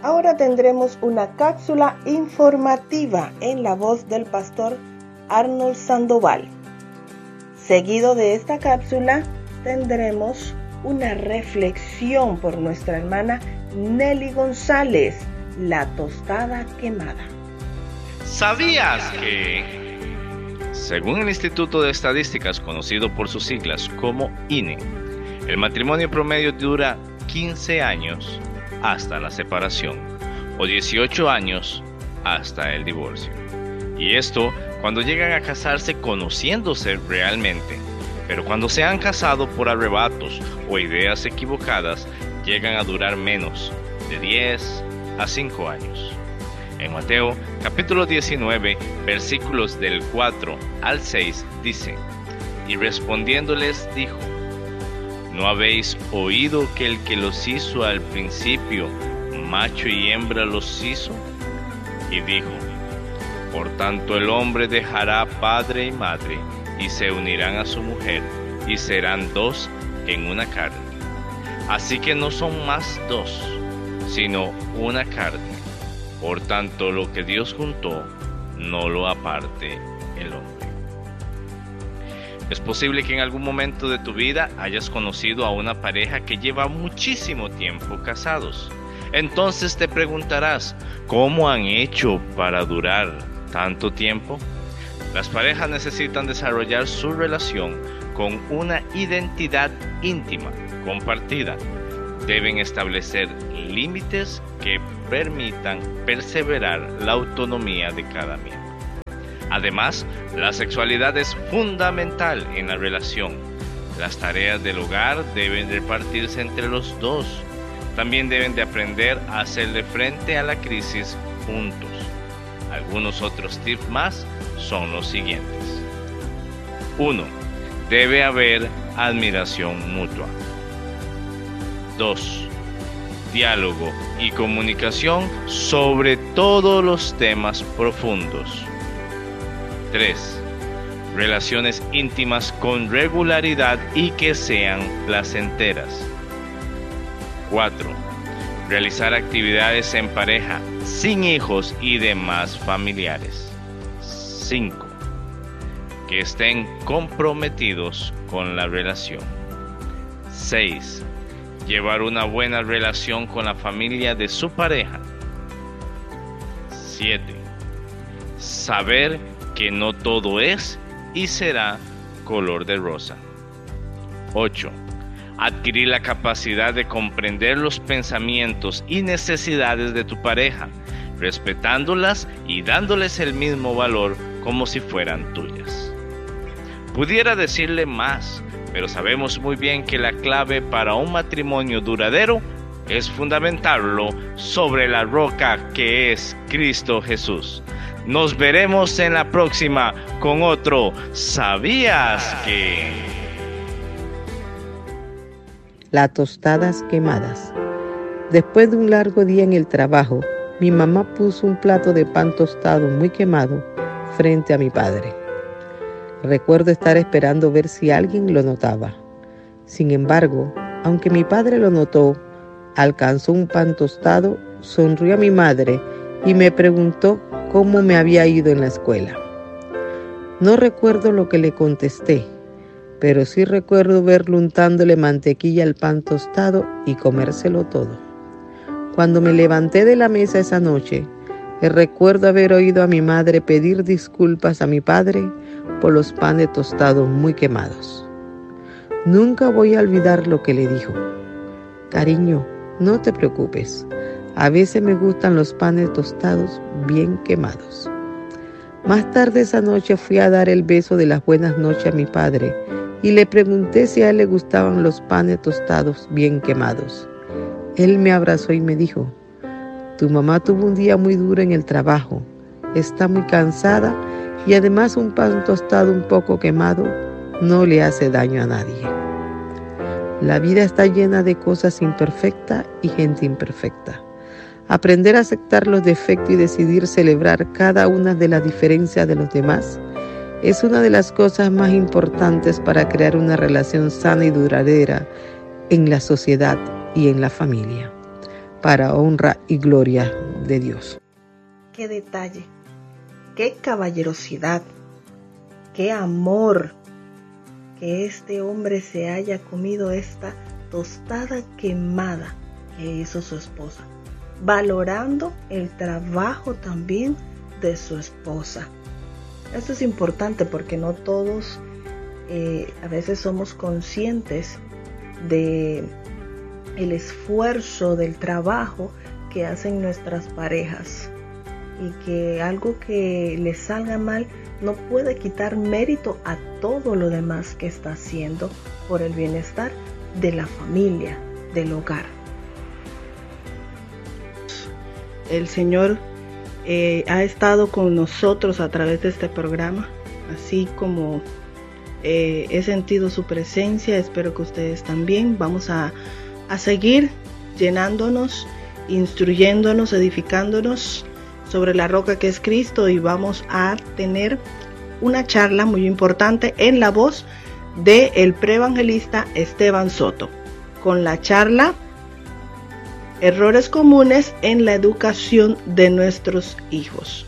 Ahora tendremos una cápsula informativa en la voz del pastor Arnold Sandoval. Seguido de esta cápsula tendremos una reflexión por nuestra hermana Nelly González, la tostada quemada. ¿Sabías que, según el Instituto de Estadísticas, conocido por sus siglas como INE, el matrimonio promedio dura 15 años hasta la separación o 18 años hasta el divorcio? Y esto cuando llegan a casarse conociéndose realmente, pero cuando se han casado por arrebatos o ideas equivocadas, llegan a durar menos de 10 a 5 años. En Mateo capítulo 19, versículos del 4 al 6 dice: y respondiéndoles dijo: ¿no habéis oído que el que los hizo al principio, macho y hembra los hizo? Y dijo: por tanto el hombre dejará padre y madre, y se unirán a su mujer, y serán dos en una carne. Así que no son más dos, sino una carne. Por tanto, lo que Dios juntó, no lo aparte el hombre. Es posible que en algún momento de tu vida hayas conocido a una pareja que lleva muchísimo tiempo casados. Entonces te preguntarás, ¿cómo han hecho para durar tanto tiempo? Las parejas necesitan desarrollar su relación con una identidad íntima, compartida. Deben establecer límites que permitan perseverar la autonomía de cada miembro. Además, la sexualidad es fundamental en la relación. Las tareas del hogar deben repartirse entre los dos. También deben de aprender a hacerle frente a la crisis juntos. Algunos otros tips más son los siguientes. 1. Debe haber admiración mutua. 2. Diálogo y comunicación sobre todos los temas profundos. 3. Relaciones íntimas con regularidad y que sean placenteras. 4. Realizar actividades en pareja, sin hijos y demás familiares. 5. Que estén comprometidos con la relación. 6. Llevar una buena relación con la familia de su pareja. 7. Saber que no todo es y será color de rosa. 8. Adquirir la capacidad de comprender los pensamientos y necesidades de tu pareja, respetándolas y dándoles el mismo valor como si fueran tuyas. Pudiera decirle más, pero sabemos muy bien que la clave para un matrimonio duradero es fundamentarlo sobre la roca que es Cristo Jesús. Nos veremos en la próxima con otro ¿Sabías que? Las tostadas quemadas. Después de un largo día en el trabajo, mi mamá puso un plato de pan tostado muy quemado frente a mi padre. Recuerdo estar esperando ver si alguien lo notaba. Sin embargo, aunque mi padre lo notó, alcanzó un pan tostado, sonrió a mi madre y me preguntó cómo me había ido en la escuela. No recuerdo lo que le contesté, pero sí recuerdo verlo untándole mantequilla al pan tostado y comérselo todo. Cuando me levanté de la mesa esa noche, recuerdo haber oído a mi madre pedir disculpas a mi padre por los panes tostados muy quemados. Nunca voy a olvidar lo que le dijo. Cariño, no te preocupes. A veces me gustan los panes tostados bien quemados. Más tarde esa noche fui a dar el beso de las buenas noches a mi padre y le pregunté si a él le gustaban los panes tostados bien quemados. Él me abrazó y me dijo: tu mamá tuvo un día muy duro en el trabajo, está muy cansada y además un pan tostado un poco quemado no le hace daño a nadie. La vida está llena de cosas imperfectas y gente imperfecta. Aprender a aceptar los defectos y decidir celebrar cada una de las diferencias de los demás es una de las cosas más importantes para crear una relación sana y duradera en la sociedad y en la familia. para honra y gloria de Dios. Qué detalle, qué caballerosidad, qué amor que este hombre se haya comido esta tostada quemada que hizo su esposa, valorando el trabajo también de su esposa. Esto es importante porque no todos a veces somos conscientes de el esfuerzo del trabajo que hacen nuestras parejas, y que algo que les salga mal no puede quitar mérito a todo lo demás que está haciendo por el bienestar de la familia, del hogar. El Señor ha estado con nosotros a través de este programa, así como he sentido su presencia. Espero que ustedes también. Vamos a seguir llenándonos, instruyéndonos, edificándonos sobre la roca que es Cristo, y vamos a tener una charla muy importante en la voz del preevangelista Esteban Soto, con la charla Errores comunes en la educación de nuestros hijos.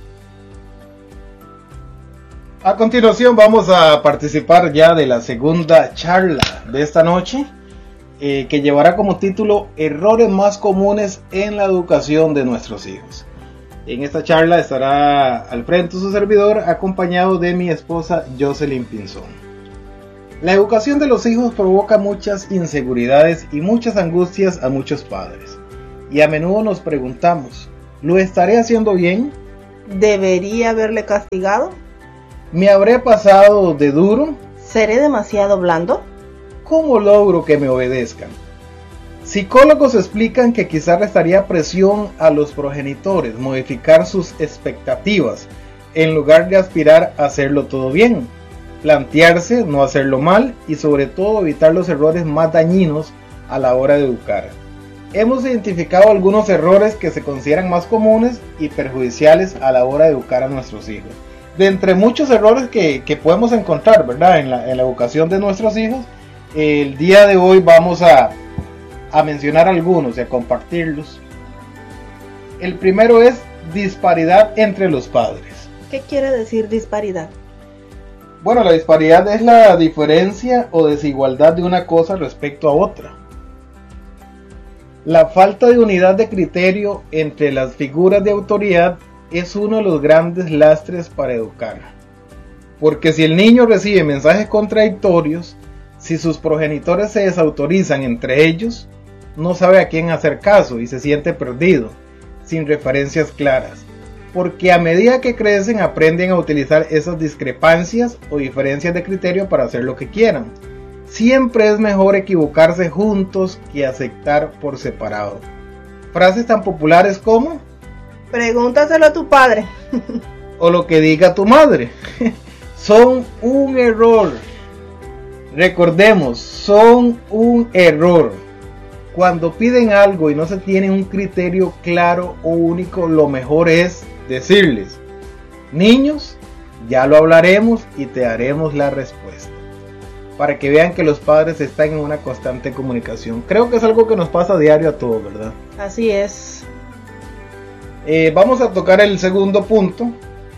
A continuación vamos a participar ya de la segunda charla de esta noche, que llevará como título Errores más comunes en la educación de nuestros hijos. En esta charla estará al frente su servidor, acompañado de mi esposa Jocelyn Pinzón. La educación de los hijos provoca muchas inseguridades y muchas angustias a muchos padres. Y a menudo nos preguntamos, ¿lo estaré haciendo bien? ¿Debería haberle castigado? ¿Me habré pasado de duro? ¿Seré demasiado blando? ¿Cómo logro que me obedezcan? Psicólogos explican que quizá restaría presión a los progenitores modificar sus expectativas en lugar de aspirar a hacerlo todo bien, plantearse no hacerlo mal y sobre todo evitar los errores más dañinos a la hora de educar. Hemos identificado algunos errores que se consideran más comunes y perjudiciales a la hora de educar a nuestros hijos. De entre muchos errores que podemos encontrar, ¿verdad?, en la educación de nuestros hijos, el día de hoy vamos a mencionar algunos y a compartirlos. El primero es disparidad entre los padres. ¿Qué quiere decir disparidad? Bueno, la disparidad es la diferencia o desigualdad de una cosa respecto a otra. La falta de unidad de criterio entre las figuras de autoridad es uno de los grandes lastres para educar. Porque si el niño recibe mensajes contradictorios, si sus progenitores se desautorizan entre ellos, no sabe a quién hacer caso y se siente perdido, sin referencias claras. Porque a medida que crecen aprenden a utilizar esas discrepancias o diferencias de criterio para hacer lo que quieran. Siempre es mejor equivocarse juntos que aceptar por separado. Frases tan populares como pregúntaselo a tu padre o lo que diga tu madre son un error. Recordemos, son un error. Cuando piden algo y no se tiene un criterio claro o único, lo mejor es decirles: niños, ya lo hablaremos y te daremos la respuesta. Para que vean que los padres están en una constante comunicación. Creo que es algo que nos pasa a diario a todos, ¿verdad? Así es. Vamos a tocar el segundo punto,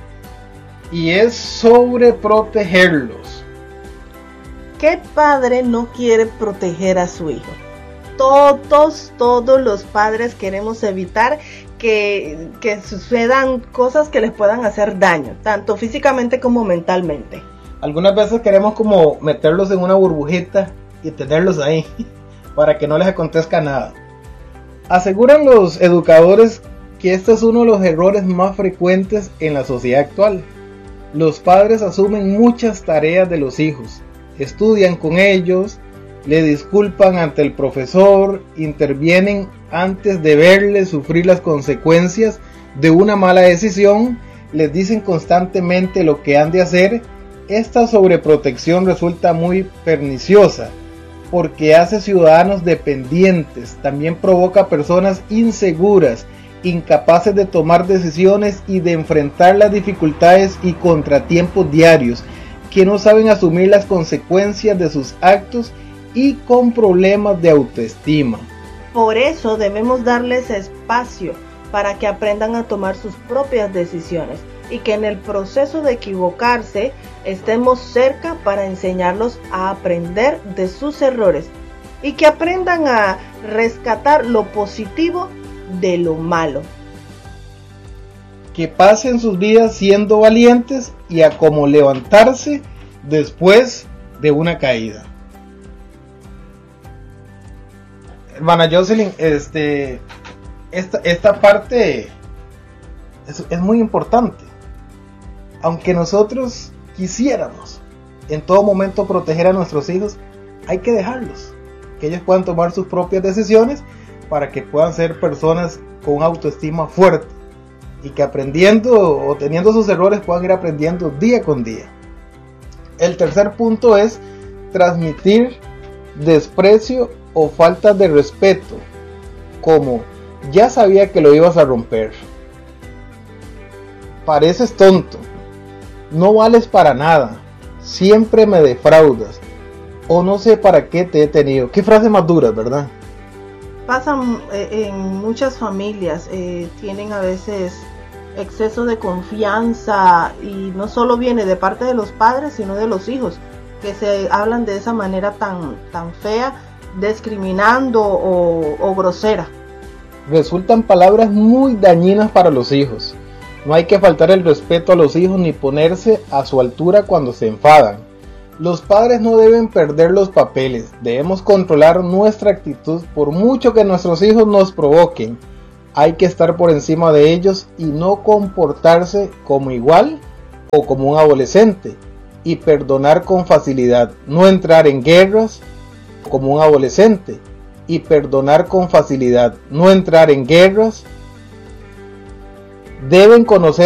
y es sobre protegerlos. ¿Qué padre no quiere proteger a su hijo? Todos los padres queremos evitar que sucedan cosas que les puedan hacer daño, tanto físicamente como mentalmente. Algunas veces queremos como meterlos en una burbujita y tenerlos ahí para que no les acontezca nada. Aseguran los educadores que este es uno de los errores más frecuentes en la sociedad actual. Los padres asumen muchas tareas de los hijos, estudian con ellos, le disculpan ante el profesor, intervienen antes de verles sufrir las consecuencias de una mala decisión, les dicen constantemente lo que han de hacer. Esta sobreprotección resulta muy perniciosa porque hace ciudadanos dependientes, también provoca personas inseguras, incapaces de tomar decisiones y de enfrentar las dificultades y contratiempos diarios, que no saben asumir las consecuencias de sus actos y con problemas de autoestima. Por eso debemos darles espacio para que aprendan a tomar sus propias decisiones y que en el proceso de equivocarse estemos cerca para enseñarlos a aprender de sus errores y que aprendan a rescatar lo positivo de lo malo. Que pasen sus vidas siendo valientes y a cómo levantarse después de una caída. Hermana Jocelyn, esta parte es muy importante. Aunque nosotros quisiéramos en todo momento proteger a nuestros hijos, hay que dejarlos, que ellos puedan tomar sus propias decisiones para que puedan ser personas con autoestima fuerte y que aprendiendo o teniendo sus errores puedan ir aprendiendo día con día. El tercer punto es transmitir desprecio o falta de respeto, como ya sabía que lo ibas a romper, pareces tonto, no vales para nada, siempre me defraudas, o no sé para qué te he tenido. Qué frase más dura, ¿verdad? Pasan en muchas familias, tienen a veces exceso de confianza y no solo viene de parte de los padres, sino de los hijos, que se hablan de esa manera tan fea, discriminando o grosera. Resultan palabras muy dañinas para los hijos. No hay que faltar el respeto a los hijos ni ponerse a su altura cuando se enfadan. Los padres no deben perder los papeles, debemos controlar nuestra actitud por mucho que nuestros hijos nos provoquen. Hay que estar por encima de ellos y no comportarse como igual o como un adolescente y perdonar con facilidad, no entrar en guerras como un adolescente y perdonar con facilidad, no entrar en guerras. Deben conocer